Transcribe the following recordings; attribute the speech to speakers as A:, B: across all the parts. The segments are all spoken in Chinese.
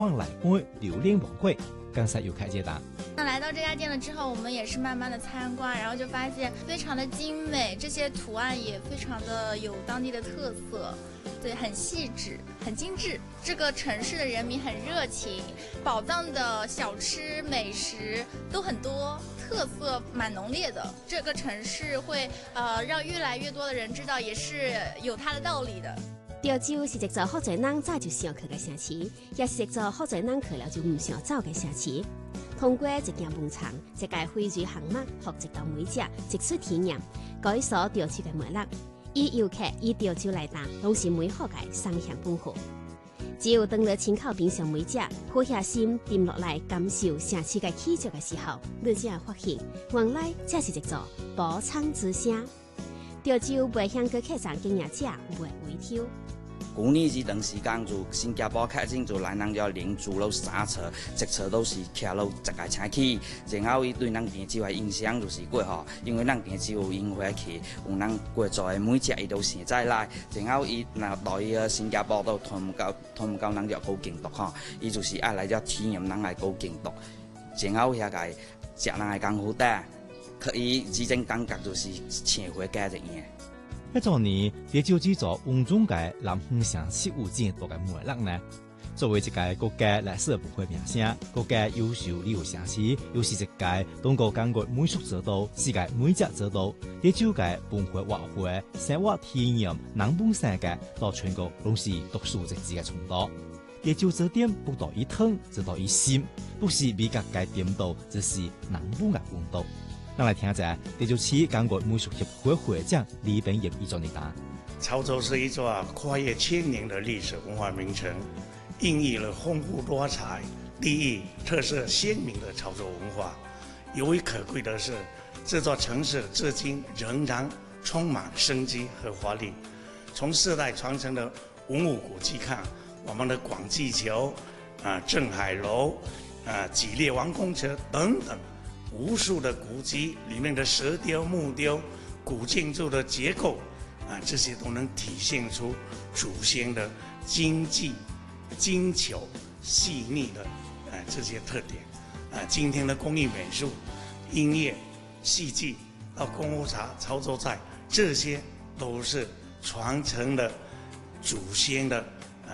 A: 往来杯榴莲王柜，刚才有开解答。
B: 那来到这家店了之后，我们也是慢慢的参观，然后就发现非常的精美，这些图案也非常的有当地的特色，对，很细致，很精致。这个城市的人民很热情，宝藏的小吃美食都很多，特色蛮浓烈的。这个城市会让越来越多的人知道，也是有它的道理的。
C: 潮州是一座好多人早就想去的城市，也是一座好多人去了就唔想走的城市。通过一件文创、一个飞鱼项目，学一道美食，直出体验，改所潮州的脉络。以游客以潮州来打，拢是美好的双向分合。只有当了亲口品尝美食，好下心沉落来感受城市的气质的时候，你才会发现，原来这是一座宝藏之城。潮州卖香过客上经营者袂微挑。
D: 去年这段时间就新加坡客人就来咱了连住了3车，一车都是徛了10个车去，然后伊对咱潮州的印象就是过吼，因为咱潮州有樱花去，有咱过做的每只伊都现在来，然后伊若到伊个新加坡都通唔到咱了高境毒吼，伊就是爱来了体验咱的高境毒，然后遐个食咱的功夫蛋，可以这种感觉就是青花加一样。
A: 一座年，潮州这座温中界南方城市有真多的脉络呢。作为一个国家历史文化名声，国家优秀旅游城市，又是一个中国中国美术之都，世界美食之都。潮州嘅文化活会、生活体验、南本世界到全国拢是独树一帜嘅程度。潮州这点不到一汤，只到一心，不是美甲嘅点度，只是南本嘅温度。咱来听一下潮州市中国美术协会会长李炳业一座的答。
E: 潮州是一座跨越1000年的历史文化名城，孕育了丰富多彩、地域特色鲜明的潮州文化。尤为可贵的是，这座城市至今仍然充满生机和活力。从世代传承的文物古迹看，我们的广济桥、镇海楼、吉列王公车等等。无数的古迹里面的石雕、木雕、古建筑的结构，这些都能体现出祖先的精细、精巧、细腻的这些特点。今天的工艺美术、音乐、戏剧到功夫茶、潮州菜，这些都是传承了祖先的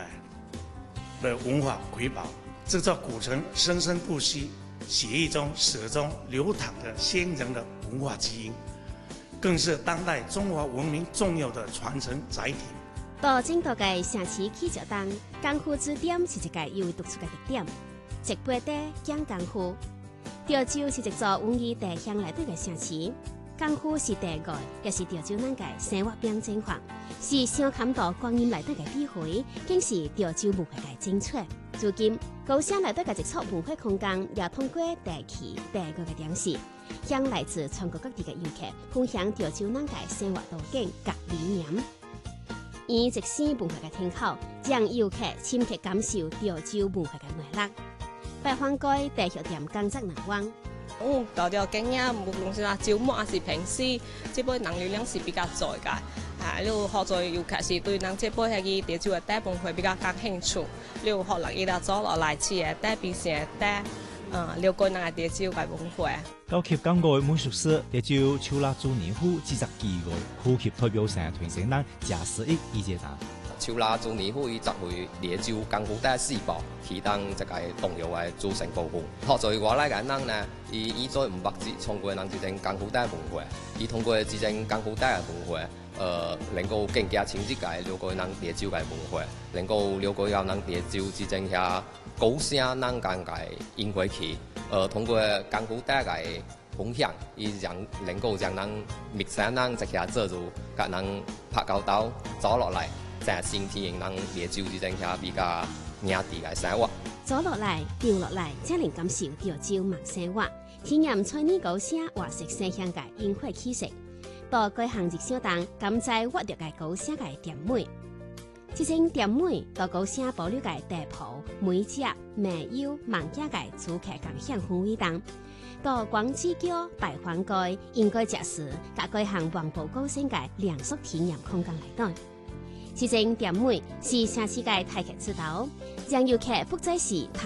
E: 文化瑰宝。这座古城生生不息。血液中始终流淌着先人的文化基因，更是当代中华文明重要的传承载体。
C: 到整个嘅城市起脚当，功夫之点是一个有独出嘅特点。一杯茶讲功夫，潮州是一座文艺地乡内底嘅城市。功夫是地外，也是潮州人嘅生活标准化，是上坎到光阴内底嘅笔绘，更是潮州文化嘅精粹。如今，高城内底嘅一处文化空间，也通过地区、地域嘅展示，向来自全国各地嘅游客分享潮州人嘅生活路径及理念，以一新文化嘅天口，让游客深刻感受潮州文化嘅脉络。拜访过地学店工作难忘。
F: 到咗經驗，無論是話招募還是平時，這杯人流量是比較在㗎。你學在尤其是對人這杯係潮州嘅茶文化比較感興趣。你學落伊拉做落來似嘅茶變成嘅茶，了解人嘅潮州嘅文化。
A: 高級港澳美術師潮州秋辣做年虎製作機會，呼吸代表成團成人假使益意見答。
G: 秋辣做年虎伊集會潮州功夫茶4寶，其當一個重要嘅組成部分。學在我來嘅人呢，伊在唔捌通過人這種功夫茶文化，伊通過這種功夫茶嘅文化，能夠更加親切嘅了解人潮州嘅文化，能夠了解到人潮州這種遐高聲人間嘅音樂器，通過功夫茶嘅分享，伊能夠將人陌生人一下做住，甲人拍交道走落來。在新體驗人潮州這種遐比較野地嘅生活，
C: 走落來、掉落來，才能感受潮州慢生活，體驗菜呢高聲華式聲響嘅音樂氣息。到各項熱小檔，感知挖到嘅高聲嘅甜美。這種甜美到高聲保留嘅地鋪、美食、美優、萬家嘅主客共享氛圍檔。到廣子橋、大環街，應該食時，甲各項環保高聲嘅良宿體驗空間內底。 市政店妹是城市界太劇指导，讓遊客不再是